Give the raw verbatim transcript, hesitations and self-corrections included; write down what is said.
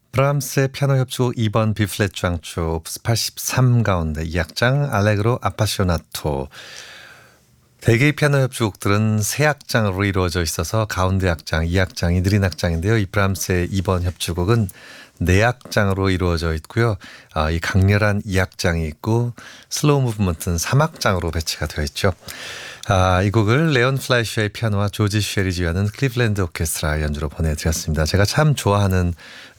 브람스의 피아노 협주곡 이 번 B플랫 장조 오프스 팔십삼 가운데 이 악장 알레그로 아파쇼나토. 대개의 피아노 협주곡들은 세 악장으로 이루어져 있어서 가운데 악장, 이 악장이 느린 악장인데요. 이 브람스의 이 번 협주곡은 네 악장으로 이루어져 있고요. 아, 이 강렬한 이 악장이 있고 슬로우 무브먼트는 삼 악장으로 배치가 되어 있죠. 아, 이 곡을 레온 플라이셔의 피아노와 조지 쉘이 지휘하는 클리블랜드 오케스트라 연주로 보내드렸습니다. 제가 참 좋아하는